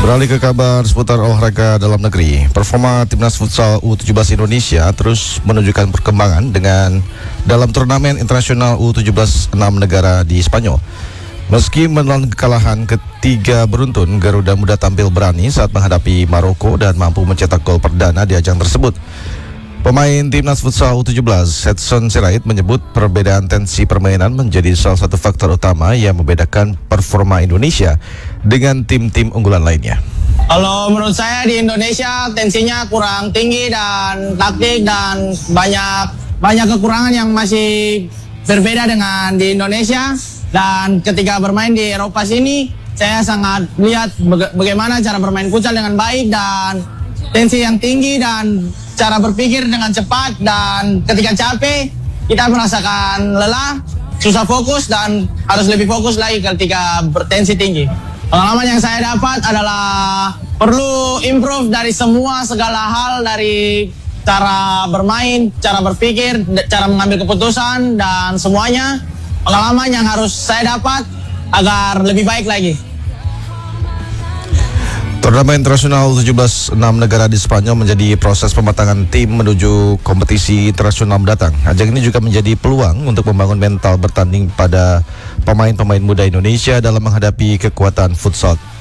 Beralih ke kabar seputar olahraga dalam negeri, performa timnas futsal U17 Indonesia terus menunjukkan perkembangan dengan dalam turnamen internasional U17 6 negara di Spanyol. Meski menelan kekalahan ketiga beruntun, Garuda Muda tampil berani saat menghadapi Maroko dan mampu mencetak gol perdana di ajang tersebut. Pemain timnas futsal U17, Edson Sirait, menyebut perbedaan tensi permainan menjadi salah satu faktor utama yang membedakan performa Indonesia dengan tim-tim unggulan lainnya. Kalau menurut saya di Indonesia tensinya kurang tinggi dan taktik dan banyak kekurangan yang masih berbeda dengan di Indonesia. Dan ketika bermain di Eropa sini, saya sangat lihat bagaimana cara bermain futsal dengan baik dan tensi yang tinggi dan cara berpikir dengan cepat, dan ketika capek kita merasakan lelah, susah fokus dan harus lebih fokus lagi ketika bertensi tinggi. Pengalaman yang saya dapat adalah perlu improve dari segala hal, dari cara bermain, cara berpikir, cara mengambil keputusan dan semuanya. Pengalaman yang harus saya dapat agar lebih baik lagi. Turnamen internasional U17 6 negara di Spanyol menjadi proses pematangan tim menuju kompetisi internasional mendatang. Ajang ini juga menjadi peluang untuk membangun mental bertanding pada pemain-pemain muda Indonesia dalam menghadapi kekuatan futsal